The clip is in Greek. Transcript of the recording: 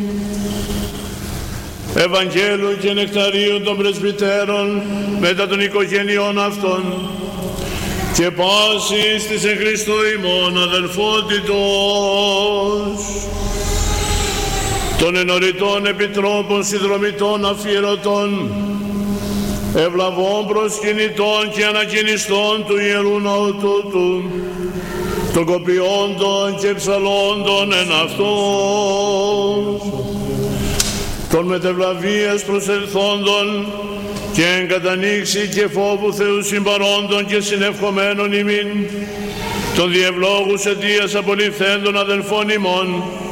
Ευαγγέλου και νεκταρίου των πρεσβυτέρων μετά των οικογενειών αυτών και πάσης της εν Χριστώ ημών αδελφότητος, των ενωριτών επιτρόπων συνδρομητών αφιερωτών, ευλαβών προσκυνητών και ανακοινιστών του Ιερού Ναού τούτου, των κοπιόντων και ψαλόντων εν αυτός, των μετευλαβίας προσελθόντων και εγκατανοίξει και φόβου Θεού συμπαρόντων και συνευχομένων ημίν, των διευλόγους αιτίας απολυθέντων αδελφών ημών,